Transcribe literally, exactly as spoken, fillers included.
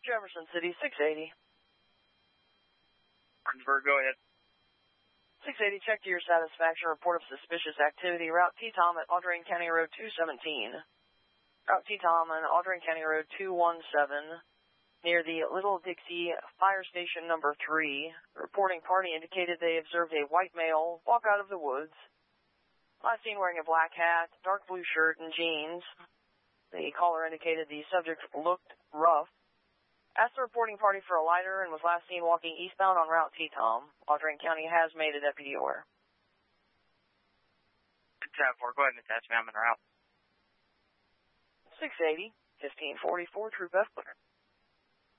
Jefferson City, six eighty. Martinsburg, go ahead. six eighty, check to your satisfaction. Report of suspicious activity. Route T-Tom at Audrain County Road two seventeen. Route T-Tom on Audrain County Road two seventeen. Near the Little Dixie Fire Station number three. The reporting party indicated they observed a white male walk out of the woods. Last seen wearing a black hat, dark blue shirt, and jeans. The caller indicated the subject looked rough. Asked the reporting party for a lighter and was last seen walking eastbound on Route T-Tom. Audrain County has made a deputy aware. ten four, go ahead and attach me. I'm en route. six eighty, fifteen forty-four, Troop F clear.